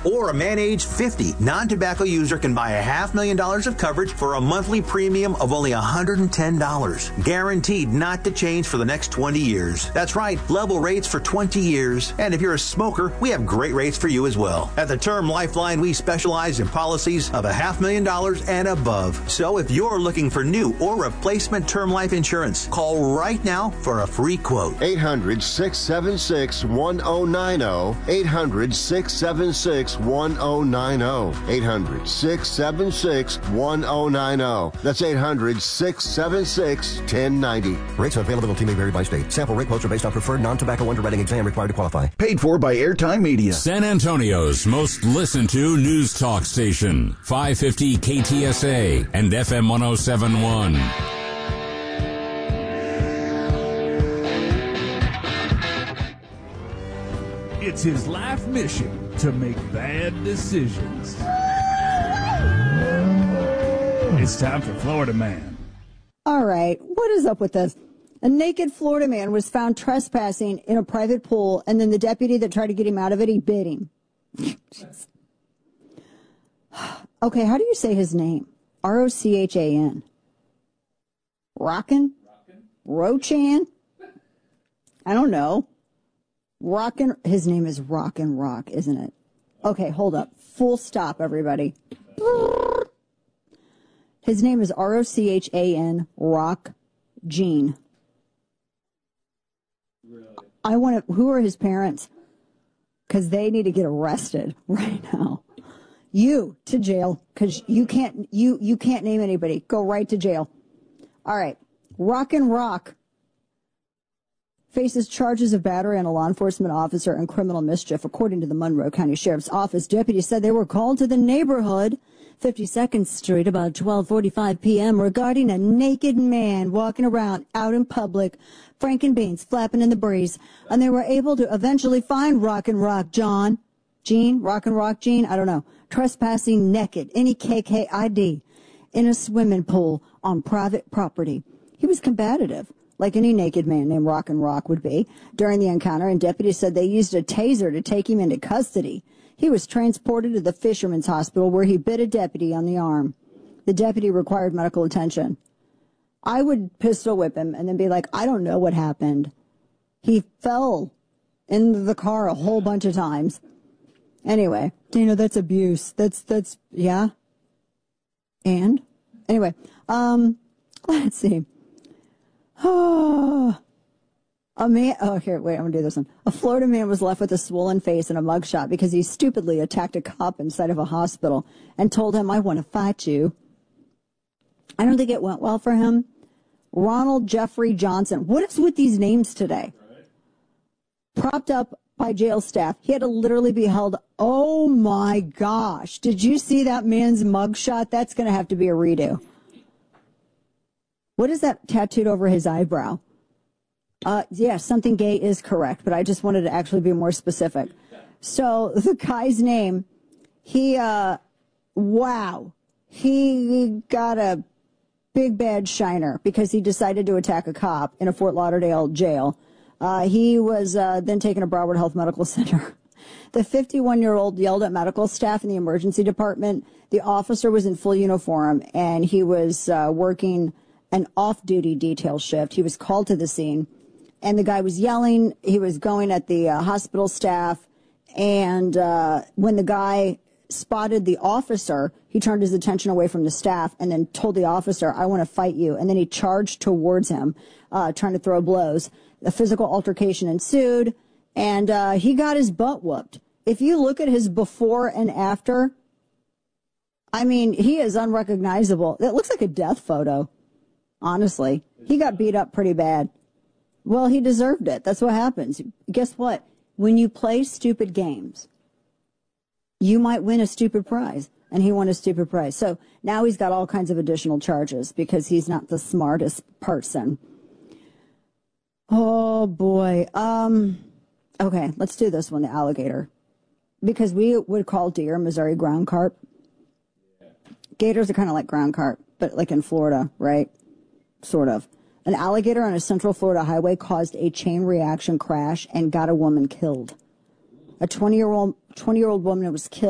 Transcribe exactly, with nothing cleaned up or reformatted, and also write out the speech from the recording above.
Or a man age fifty non-tobacco user can buy a half million dollars of coverage for a monthly premium of only one hundred ten dollars. Guaranteed not to change for the next twenty years. That's right, level rates for twenty years. And if you're a smoker, we have great rates for you as well. At the Term Lifeline, we specialize in policies of a half million dollars and above. So if you're looking for new or replacement term life insurance, call right now for a free quote. eight hundred, six seven six, one oh nine oh. eight hundred, six seven six, one oh nine oh. eight hundred, six seven six, one oh nine oh. That's eight hundred, six seven six, one oh nine oh. Rates and availability may vary by state. Sample rate quotes are based on preferred non-tobacco underwriting exam required to qualify. Paid for by Airtime Media. San Antonio's most listened to news talk station. five fifty K T S A and F M one oh seven point one. It's his life mission to make bad decisions. It's time for Florida Man. All right, what is up with this? A naked Florida man was found trespassing in a private pool, and then the deputy that tried to get him out of it, he bit him. Okay, how do you say his name? R O C H A N. Rockin'? Rochan? I don't know. Rockin', his name is Rockin' Rock, isn't it? Okay, hold up. Full stop, everybody. His name is R O C H A N, Rock Gene. Really? I want to, who are his parents? Because they need to get arrested right now. You to jail, because you can't, you, you can't name anybody. Go right to jail. All right. Rockin' Rock faces charges of battery on a law enforcement officer and criminal mischief. According to the Monroe County Sheriff's Office, deputies said they were called to the neighborhood, fifty-second Street, about twelve forty-five p.m. regarding a naked man walking around out in public, frankenbeans flapping in the breeze, and they were able to eventually find Rockin' Rock John, Gene, Rockin' Rock Gene, I don't know, trespassing naked, any K K I D, in a swimming pool on private property. He was combative, like any naked man named Rockin' Rock would be, during the encounter, and deputies said they used a taser to take him into custody. He was transported to the Fisherman's Hospital, where he bit a deputy on the arm. The deputy required medical attention. I would pistol whip him and then be like, I don't know what happened. He fell in the car a whole bunch of times. Anyway, Dana, that's abuse. That's, that's, yeah. And? Anyway, um, let's see. Oh, a man, oh, here, wait, I'm going to do this one. A Florida man was left with a swollen face and a mugshot because he stupidly attacked a cop inside of a hospital and told him, I want to fight you. I don't think it went well for him. Ronald Jeffrey Johnson. What is with these names today? Propped up by jail staff. He had to literally be held. Oh, my gosh. Did you see that man's mugshot? That's going to have to be a redo. What is that tattooed over his eyebrow? Uh, yeah, something gay is correct, but I just wanted to actually be more specific. So the guy's name, he, uh, wow, he got a big bad shiner because he decided to attack a cop in a Fort Lauderdale jail. Uh, he was uh, then taken to Broward Health Medical Center. The fifty-one-year-old yelled at medical staff in the emergency department. The officer was in full uniform, and he was uh, working an off-duty detail shift. He was called to the scene, and the guy was yelling. He was going at the uh, hospital staff, and uh, when the guy spotted the officer, he turned his attention away from the staff and then told the officer, I want to fight you. And then he charged towards him, uh, trying to throw blows. A physical altercation ensued, and uh, he got his butt whooped. If you look at his before and after, I mean, he is unrecognizable. It looks like a death photo. Honestly, he got beat up pretty bad. Well, he deserved it. That's what happens. Guess what? When you play stupid games, you might win a stupid prize. And he won a stupid prize. So now he's got all kinds of additional charges because he's not the smartest person. Oh, boy. Um, okay, let's do this one, the alligator. Because we would call deer Missouri ground carp. Gators are kind of like ground carp, but like in Florida, right? Sort of. An alligator on a Central Florida highway caused a chain reaction crash and got a woman killed. A twenty-year-old twenty-year-old woman was killed.